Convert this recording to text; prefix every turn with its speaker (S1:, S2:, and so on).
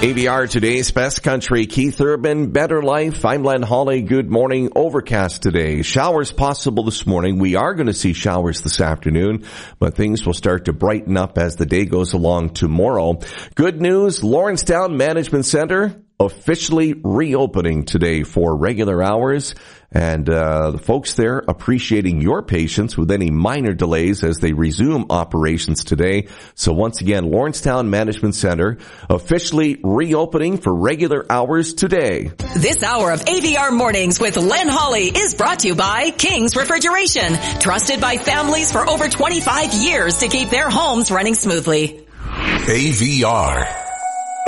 S1: AVR, today's best country. Keith Urban, Better Life. I'm Len Hawley. Good morning. Overcast today. Showers possible this morning. We are going to see showers this afternoon, but things will start to brighten up as the day goes along tomorrow. Good news, Lawrencetown Management Center officially reopening today for regular hours, and the folks there appreciating your patience with any minor delays as they resume operations today. So once again, Lawrencetown Management Center officially reopening for regular hours today.
S2: This hour of AVR Mornings with Len Hawley is brought to you by King's Refrigeration, trusted by families for over 25 years to keep their homes running smoothly.
S3: AVR.